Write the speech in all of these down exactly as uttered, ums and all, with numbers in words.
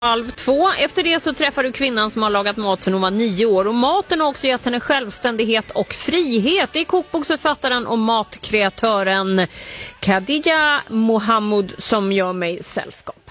Halv två. Efter det så träffar du kvinnan som har lagat mat sedan hon var nio år. Och maten har också gett henne självständighet och frihet. Det är kokboksförfattaren och matkreatören Khadija Mohamud som gör mig sällskap.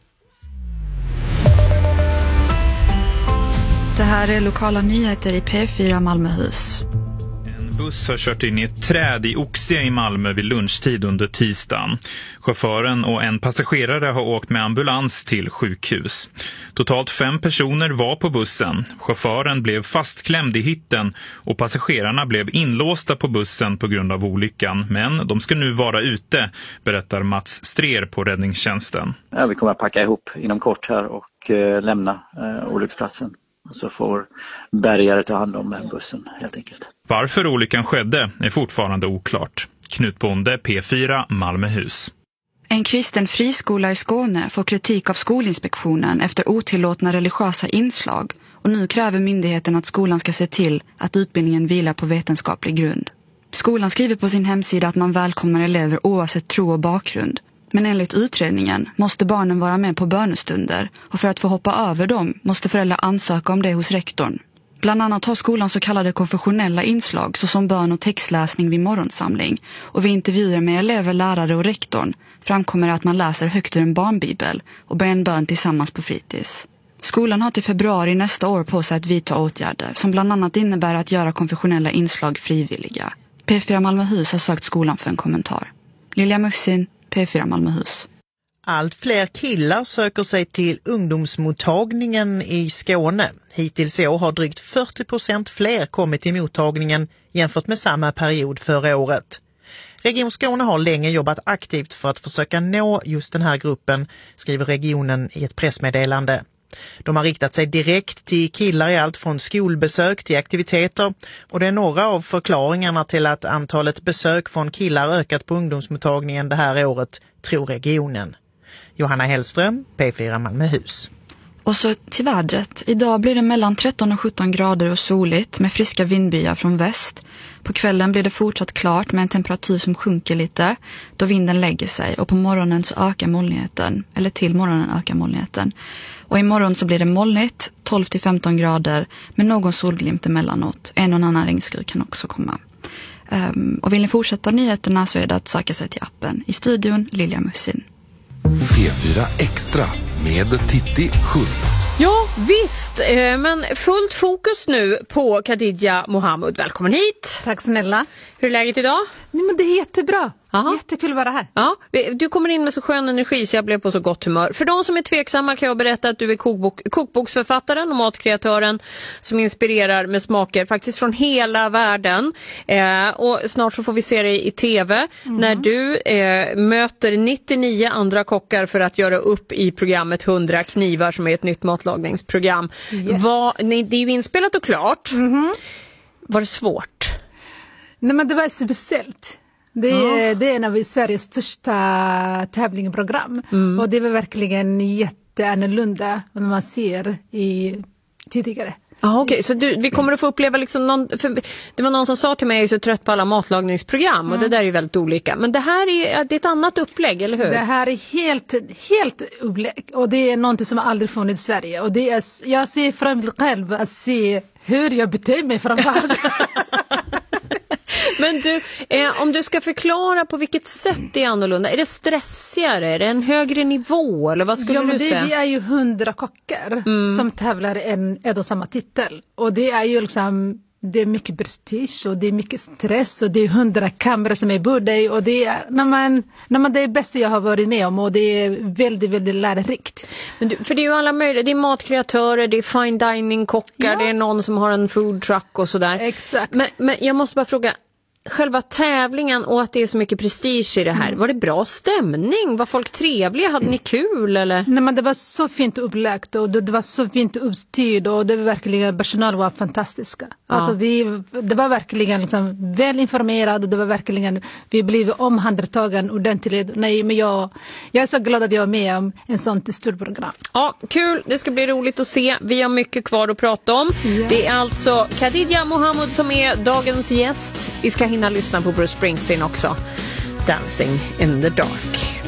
Det här är lokala nyheter i P fyra Malmöhus. En buss har kört in i ett träd i Oxie i Malmö vid lunchtid under tisdagen. Chauffören och en passagerare har åkt med ambulans till sjukhus. Totalt fem personer var på bussen. Chauffören blev fastklämd i hytten och passagerarna blev inlåsta på bussen på grund av olyckan. Men de ska nu vara ute, berättar Mats Strer på räddningstjänsten. Ja, vi kommer att packa ihop inom kort här och eh, lämna eh, olycksplatsen. Och så får bärgare ta hand om bussen helt enkelt. Varför olyckan skedde är fortfarande oklart. Knut Bonde, P fyra, Malmöhus. En kristen friskola i Skåne får kritik av Skolinspektionen efter otillåtna religiösa inslag. Och nu kräver myndigheten att skolan ska se till att utbildningen vilar på vetenskaplig grund. Skolan skriver på sin hemsida att man välkomnar elever oavsett tro och bakgrund. Men enligt utredningen måste barnen vara med på bönestunder och för att få hoppa över dem måste föräldrar ansöka om det hos rektorn. Bland annat har skolan så kallade konfessionella inslag såsom bön och textläsning vid morgonsamling. Och vid intervjuer med elever, lärare och rektorn framkommer att man läser högt ur en barnbibel och ber en bön tillsammans på fritids. Skolan har till februari nästa år på sig att vidta åtgärder som bland annat innebär att göra konfessionella inslag frivilliga. P fyra Malmöhus har sökt skolan för en kommentar. Lilja Mussin, P fyra Malmöhus. Allt fler killar söker sig till ungdomsmottagningen i Skåne. Hittills i år har drygt fyrtio procent fler kommit till mottagningen jämfört med samma period förra året. Region Skåne har länge jobbat aktivt för att försöka nå just den här gruppen, skriver regionen i ett pressmeddelande. De har riktat sig direkt till killar i allt från skolbesök till aktiviteter och det är några av förklaringarna till att antalet besök från killar ökat på ungdomsmottagningen det här året, tror regionen. Johanna Hellström, P fyra Malmöhus. Och så till vädret. Idag blir det mellan tretton och sjutton grader och soligt med friska vindbyar från väst. På kvällen blir det fortsatt klart med en temperatur som sjunker lite då vinden lägger sig. Och på morgonen så ökar molnigheten, eller till morgonen ökar molnigheten. Och imorgon så blir det molnigt, tolv till femton grader med någon solglimt emellanåt. En och annan regnskur kan också komma. Um, och vill ni fortsätta nyheterna så är det att söka sig till appen. I studion, Lilja Mussin. P fyra Extra med Titti Schultz. Ja, visst. Eh, men fullt fokus nu på Khadija Mohamud. Välkommen hit. Tack snälla. Hur är läget idag? Nej, men det är jättebra. Aha. Jättekul att vara här. Ja, du kommer in med så skön energi så jag blev på så gott humör. För de som är tveksamma kan jag berätta att du är kokbok, kokboksförfattaren och matkreatören som inspirerar med smaker faktiskt från hela världen. Eh, och snart så får vi se dig i tv mm. när du eh, möter nittionio andra kockar för att göra upp i programmet hundra knivar som är ett nytt matlagningsprogram. Yes. Var, nej, det är ju inspelat och klart. Mm. Var det svårt? Nej, men det var speciellt. Det är, oh. det är en av Sveriges största tävlingsprogram. Mm. Och det var verkligen jätteannorlunda när man ser i tidigare. Ah, okej, okay. Så du, vi kommer att få uppleva liksom någon, för det var någon som sa till mig att jag är så trött på alla matlagningsprogram mm. och det där är ju väldigt olika. Men det här är, det är ett annat upplägg, eller hur? Det här är helt, helt upplägg och det är något som aldrig funnits i Sverige. Och det är, jag ser fram emot själv att se hur jag beter mig framför. Men du, eh, om du ska förklara på vilket sätt det är annorlunda, är det stressigare, är det en högre nivå eller vad skulle ja, du men det, säga? Vi är ju hundra kockar mm. som tävlar en, en och samma titel och det är ju liksom, det är mycket prestige och det är mycket stress och det är hundra kameror som är borde och det är, när man, när man, det är det bästa jag har varit med om och det är väldigt, väldigt lärorikt. Men du, för det är ju alla möjliga, det är matkreatörer, det är fine dining kockar, ja. Det är någon som har en food truck och sådär. Exakt. Men, men jag måste bara fråga, själva tävlingen och att det är så mycket prestige i det här. Mm. Var det bra stämning? Var folk trevliga? Hade ni kul? Eller? Nej, men det var så fint upplagt och det, det var så fint uppstyrt och det var verkligen, personal var fantastiska. Ja. Alltså vi, det var verkligen liksom väl informerad och det var verkligen, vi blev omhändertagen ordentligt. Nej, men jag, jag är så glad att jag är med om en sån stort program. Ja, kul. Det ska bli roligt att se. Vi har mycket kvar att prata om. Ja. Det är alltså Khadija Mohamud som är dagens gäst. Vi ska hinna lyssna på Bruce Springsteen också. Dancing in the Dark.